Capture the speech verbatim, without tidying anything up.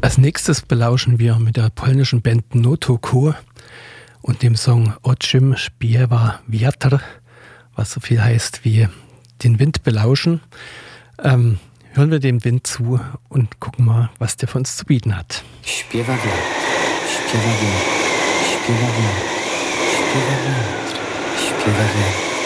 Als nächstes belauschen wir mit der polnischen Band Notoko und dem Song O czym śpiewa wiatr, was so viel heißt wie den Wind belauschen. Ähm, hören wir dem Wind zu und gucken mal, was der für uns zu bieten hat. Śpiewa wiatr, śpiewa wiatr, śpiewa wiatr, śpiewa wiatr, śpiewa wiatr.